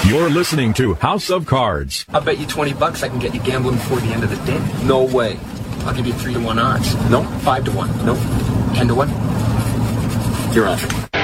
You're listening to House of Cards. I'll bet you $20 I can get you gambling before the end of the day. No way. I'll give you 3-to-1 odds. No. 5-to-1. No. 10-to-1. You're on.